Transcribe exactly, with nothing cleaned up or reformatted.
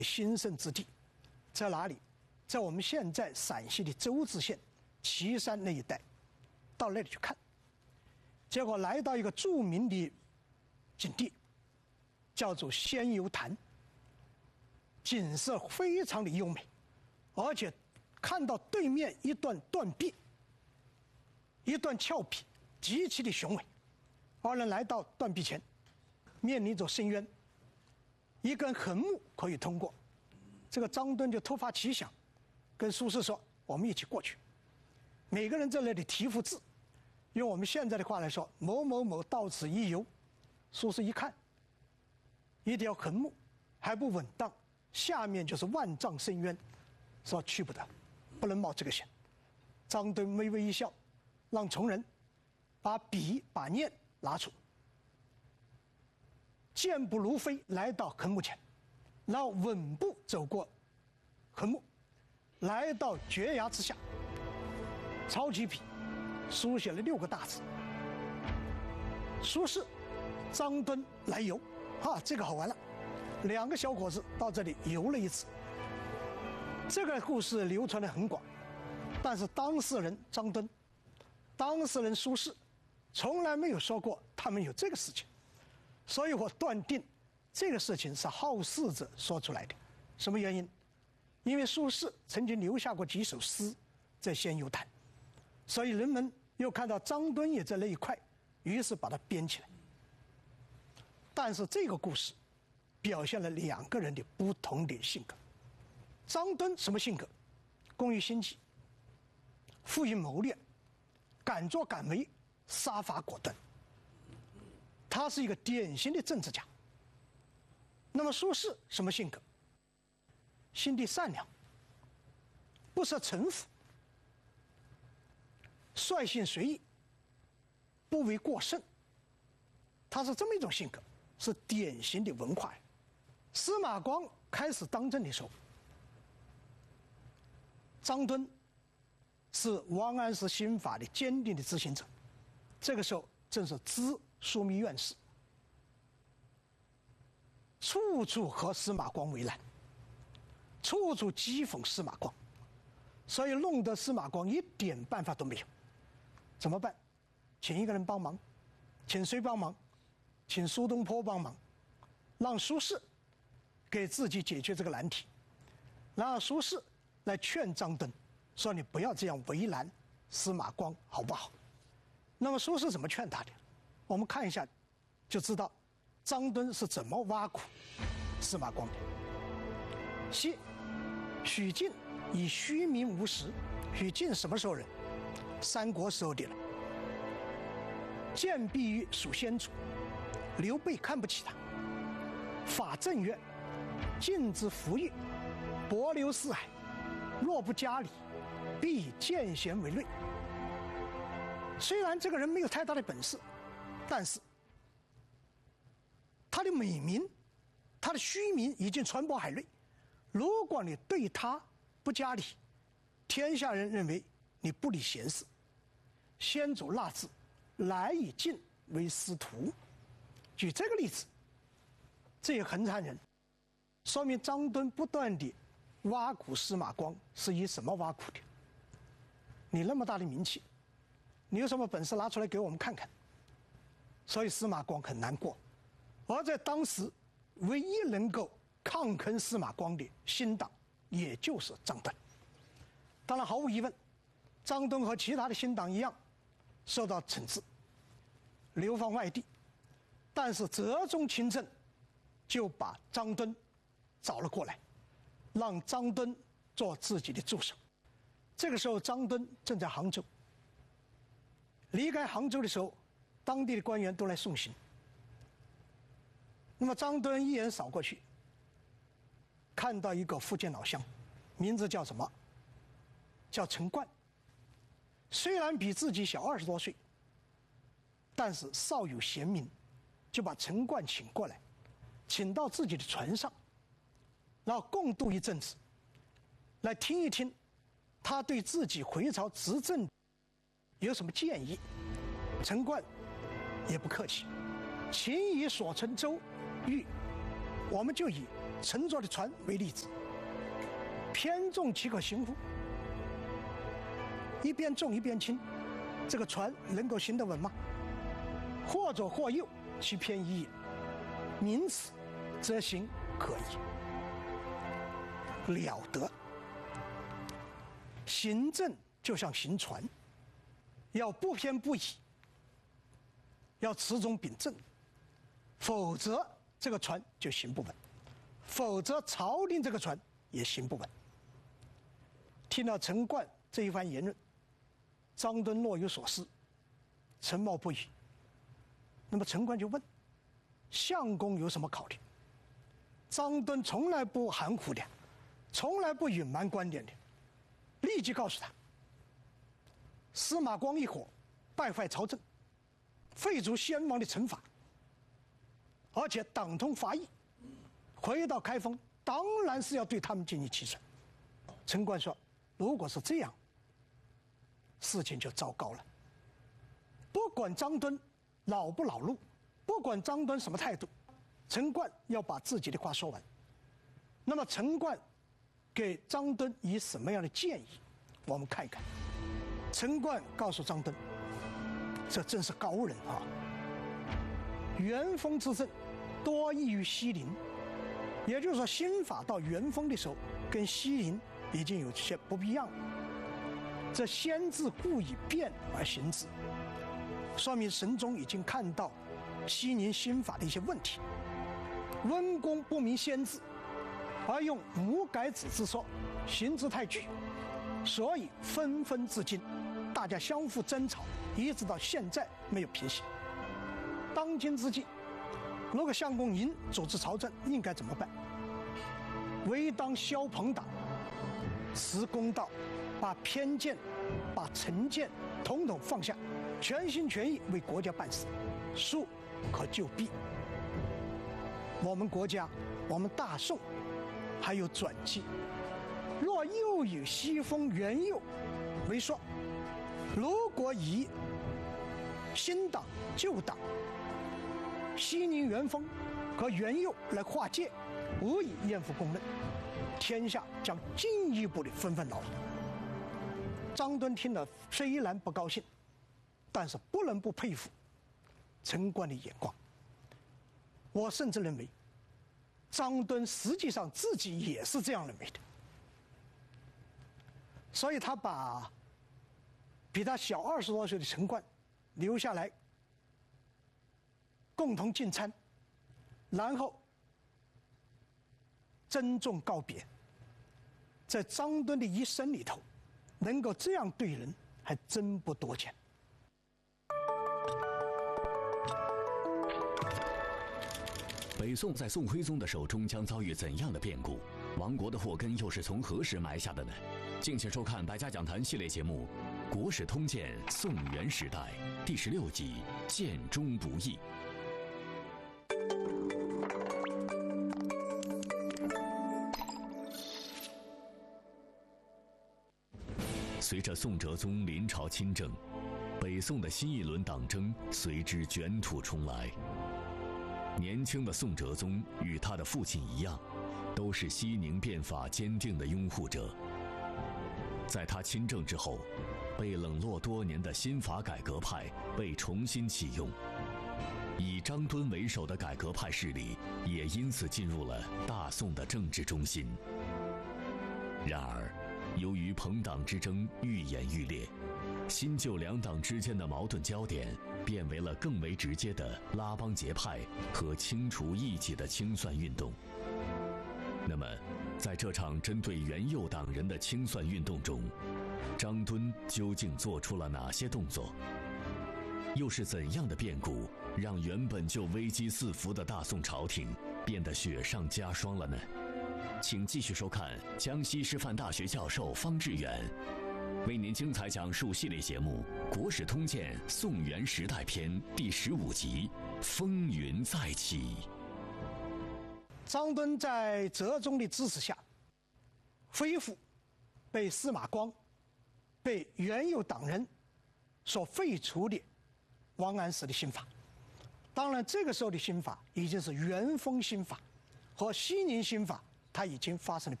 兴盛之地在哪里？在我们现在陕西的周至县岐山那一带，到那里去看。结果来到一个著名的景地，叫做仙游潭，景色非常的优美，而且看到对面一段断壁，一段峭壁，极其的雄伟。二人来到断壁前，面临着深渊，一根横木可以通过。这个张敦就突发奇想，跟苏轼说：“我们一起过去。”每个人在那里题幅字，用我们现在的话来说，某某某到此一游。苏轼一看，一条横木还不稳当，下面就是万丈深渊，说去不得，不能冒这个险。张敦微微一笑，让从人把笔把砚拿出，健步如飞来到横木前，然后稳步走过横木，来到绝崖之下，抄起笔书写了六个大字：苏轼、张敦来游。啊，这个好玩了，两个小伙子到这里游了一次。这个故事流传得很广，但是当事人张敦、当事人苏轼从来没有说过他们有这个事情，所以我断定这个事情是好事者说出来的。什么原因？因为苏轼曾经留下过几首诗在仙游潭，所以人们又看到张敦也在那一块，于是把它编起来。但是这个故事表现了两个人的不同的性格。张敦什么性格？工于心计，富于谋略，敢作敢为，杀伐果断。他是一个典型的政治家。那么苏轼什么性格？心地善良，不设城府，率性随意，不为过甚。他是这么一种性格，是典型的文化人。司马光开始当政的时候，张敦是王安石新法的坚定的执行者，这个时候正是知枢密院事，处处和司马光为难，处处讥讽司马光，所以弄得司马光一点办法都没有。怎么办？请一个人帮忙，请谁帮忙？请苏东坡帮忙，让苏轼给自己解决这个难题，然后苏轼来劝张敦说：“你不要这样为难司马光，好不好？”那么苏轼怎么劝他的？我们看一下就知道张敦是怎么挖苦司马光的。昔许晋以虚名无实。许晋什么时候人？三国时候的人。建壁于蜀先主，刘备看不起他。法正曰：“晋之服役，帛流四海，若不加礼，必以见贤为累。”虽然这个人没有太大的本事，但是他的美名，他的虚名已经传播海内。如果你对他不加礼，天下人认为你不理贤士。先主纳之，来以晋为师徒。举这个例子，这也很残忍，说明张敦不断地挖苦司马光是以什么挖苦的？你那么大的名气，你有什么本事拿出来给我们看看？所以司马光很难过。而在当时，唯一能够抗衡司马光的新党，也就是张敦。当然，毫无疑问，张敦和其他的新党一样，受到惩治，流放外地。但是折中亲政就把张敦找了过来，让张敦做自己的助手。这个时候，张敦正在杭州。离开杭州的时候，当地的官员都来送行。那么张敦一眼扫过去，看到一个福建老乡，名字叫什么？叫陈冠。虽然比自己小二十多岁，但是少有贤名，就把陈冠请过来，请到自己的船上，然后共度一阵子，来听一听他对自己回朝执政有什么建议。陈冠也不客气，秦以所乘舟喻，我们就以乘坐的船为例子，偏重即可行乎？一边重一边轻，这个船能够行得稳吗？或左或右，其偏一也。名此，则行可以。了得！行政就像行船，要不偏不倚，要持中秉正，否则这个船就行不稳，否则朝廷这个船也行不稳。听到陈冠这一番言论，张敦若有所思，沉默不语。那么陈冠就问：相公有什么考虑？张敦从来不含糊的，从来不隐瞒观点的，立即告诉他：司马光一伙败坏朝政，废除先王的惩罚，而且党通伐异，回到开封，当然是要对他们进行起诉。陈冠说：如果是这样，事情就糟糕了。不管张敦老不老路，不管张敦什么态度，陈冠要把自己的话说完。那么陈冠给张敦以什么样的建议？我们看一看。陈冠告诉张敦：这真是高人啊！元丰之政多异于西陵，也就是说，新法到元丰的时候，跟西陵已经有些不一样了。这先至故以变而行之，说明神宗已经看到西宁新法的一些问题。温公不明先制，而用无改子之说，行之太巨，所以纷纷至今，大家相互争吵，一直到现在没有平息。当今之计，如果相公您组织朝政，应该怎么办？唯当消朋党，持公道，把偏见、把成见统统放下，全心全意为国家办事，庶可救弊。我们国家，我们大宋还有转机。若又以西风元佑为说，如果以新党旧党、西宁元丰和元佑来划界，无以验付公论，天下将进一步的纷纷扰扰。张敦听了虽然不高兴，但是不能不佩服陈冠的眼光。我甚至认为，张敦实际上自己也是这样认为的，所以他把比他小二十多岁的陈冠留下来共同进餐，然后珍重告别。在张敦的一生里头，能够这样对人，还真不多见。 北宋在宋徽宗的手中将遭遇怎样的变故？亡国的祸根又是从何时埋下的呢？敬请收看《百家讲坛》系列节目《国史通鉴·宋元时代》第十六集《建中不易》。随着宋哲宗临朝亲政，北宋的新一轮党争随之卷土重来。年轻的宋哲宗与他的父亲一样，都是西宁变法坚定的拥护者。在他亲政之后，被冷落多年的新法改革派被重新启用，以张敦为首的改革派势力也因此进入了大宋的政治中心。然而，由于朋党之争愈演愈烈，新旧两党之间的矛盾焦点变为了更为直接的拉帮结派和清除异己的清算运动。那么，在这场针对元佑党人的清算运动中，张敦究竟做出了哪些动作？又是怎样的变故让原本就危机四伏的大宋朝廷变得雪上加霜了呢？请继续收看江西师范大学教授方志远为您精彩讲述系列节目《国史通鉴·宋元时代篇》第十五集《风云再起》。 张敦在哲宗的支持下，恢复被司马光、被元佑党人所废除的王安石的新法。当然，这个时候的新法已经是元丰新法， 和西宁新法，它已经发生了